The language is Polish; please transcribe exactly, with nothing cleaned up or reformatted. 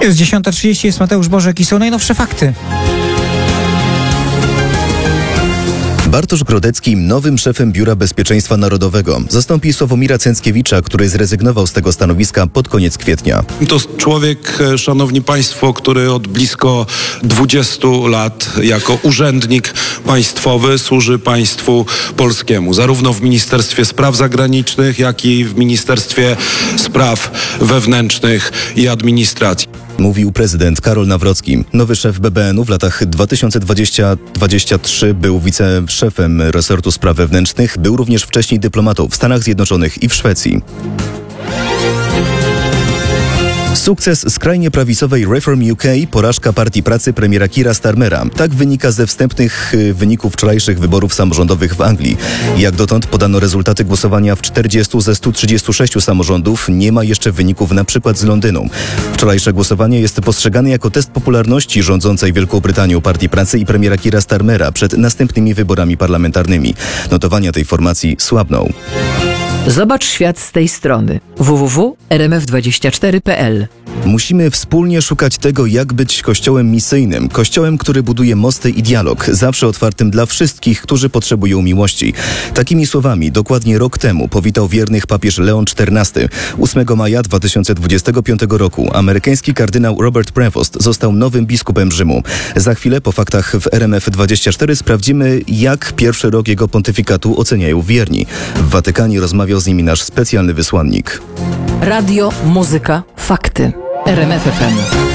Jest dziesiąta trzydzieści, jest Mateusz Bożek i są najnowsze fakty. Bartosz Grodecki nowym szefem Biura Bezpieczeństwa Narodowego. Zastąpi Sławomira Cęckiewicza, który zrezygnował z tego stanowiska pod koniec kwietnia. To człowiek, szanowni państwo, który od blisko dwudziestu lat jako urzędnik państwowy służy państwu polskiemu. Zarówno w Ministerstwie Spraw Zagranicznych, jak i w Ministerstwie Spraw Wewnętrznych i Administracji. Mówił prezydent Karol Nawrocki. Nowy szef B B N u w latach dwa tysiące dwudziestym do dwudziestego trzeciego był wiceszefem resortu spraw wewnętrznych. Był również wcześniej dyplomatą w Stanach Zjednoczonych i w Szwecji. Sukces skrajnie prawicowej Reform U K, porażka Partii Pracy premiera Keira Starmera. Tak wynika ze wstępnych wyników wczorajszych wyborów samorządowych w Anglii. Jak dotąd podano rezultaty głosowania w czterdziestu ze stu trzydziestu sześciu samorządów. Nie ma jeszcze wyników na przykład z Londynu. Wczorajsze głosowanie jest postrzegane jako test popularności rządzącej Wielką Brytanią Partii Pracy i premiera Keira Starmera przed następnymi wyborami parlamentarnymi. Notowania tej formacji słabną. Zobacz świat z tej strony. w w w kropka r m f dwadzieścia cztery kropka p l. Musimy wspólnie szukać tego, jak być kościołem misyjnym. Kościołem, który buduje mosty i dialog, zawsze otwartym dla wszystkich, którzy potrzebują miłości. Takimi słowami dokładnie rok temu powitał wiernych papież Leon czternasty. ósmego maja dwa tysiące dwudziestego piątego roku amerykański kardynał Robert Prevost został nowym biskupem Rzymu. Za chwilę po faktach w R M F dwadzieścia cztery sprawdzimy, jak pierwszy rok jego pontyfikatu oceniają wierni. W Watykanie rozmawiał z nimi nasz specjalny wysłannik. Radio, muzyka, fakty. R M F F M.